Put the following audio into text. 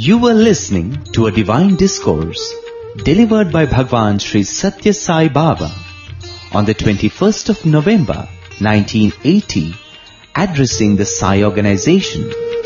You were listening to a divine discourse delivered by Bhagwan Sri Satya Sai Baba on the 21st of November 1980, addressing the Sai organization.